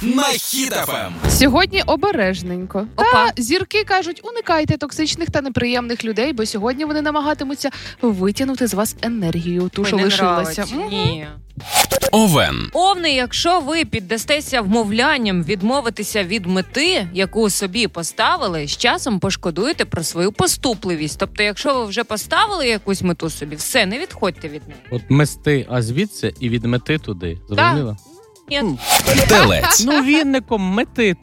на Хіт ФМ. Сьогодні обережненько. Опа. Та зірки кажуть, уникайте токсичних та неприємних людей, бо сьогодні вони намагатимуться витягнути з вас енергію, ту, що лишилася. Ні. Овен. Овни, якщо ви піддастеся вмовлянням відмовитися від мети, яку собі поставили, з часом пошкодуєте про свою поступливість. Тобто, якщо ви вже поставили якусь мету собі, все, не відходьте від неї. От мести, а звідси і від мети туди. Зрозуміло? Ні. Телець. Ну, вінником мети